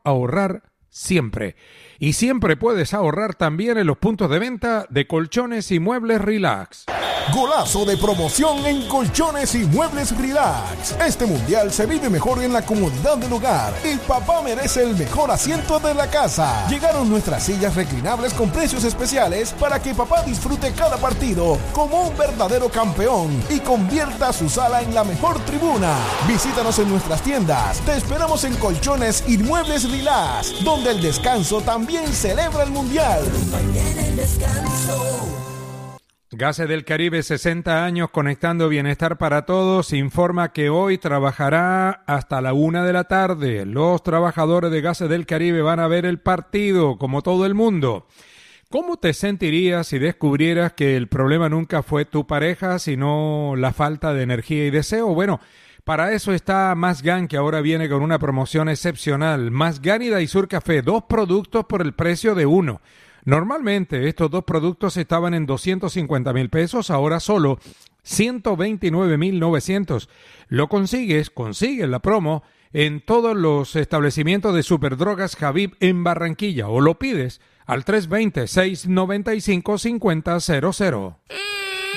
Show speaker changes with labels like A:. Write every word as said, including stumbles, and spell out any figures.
A: ahorrar siempre. Y siempre puedes ahorrar también en los puntos de venta de Colchones y Muebles Relax.
B: Golazo de promoción en Colchones y Muebles Relax. Este mundial se vive mejor en la comodidad del hogar. Y papá merece el mejor asiento de la casa. Llegaron nuestras sillas reclinables con precios especiales para que papá disfrute cada partido como un verdadero campeón y convierta su sala en la mejor tribuna. Visítanos en nuestras tiendas. Te esperamos en Colchones y Muebles Relax, donde el descanso también celebra el mundial.
C: Mañana el descanso.
A: Gases del Caribe, sesenta años conectando bienestar para todos, informa que hoy trabajará hasta la una de la tarde. Los trabajadores de Gases del Caribe van a ver el partido, como todo el mundo. ¿Cómo te sentirías si descubrieras que el problema nunca fue tu pareja, sino la falta de energía y deseo? Bueno, para eso está Mazgan, que ahora viene con una promoción excepcional. Mazgan y Daisur Café, dos productos por el precio de uno. Normalmente estos dos productos estaban en doscientos cincuenta mil pesos, ahora solo ciento veintinueve mil novecientos. Lo consigues, consigues la promo en todos los establecimientos de Superdrogas Javib en Barranquilla o lo pides al tres dos cero, seis nueve cinco, cinco cero cero cero.